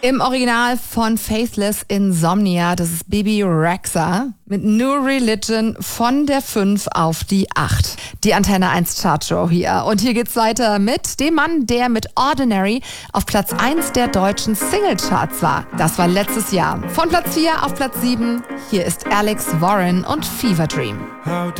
Im Original von Faithless Insomnia, das ist Bebe Rexha mit New Religion von der 5 auf die 8. Die Antenne 1 Chartshow hier. Und hier geht's weiter mit dem Mann, der mit Ordinary auf Platz 1 der deutschen Singlecharts war. Das war letztes Jahr. Von Platz 4 auf Platz 7, hier ist Alex Warren und Fever Dream.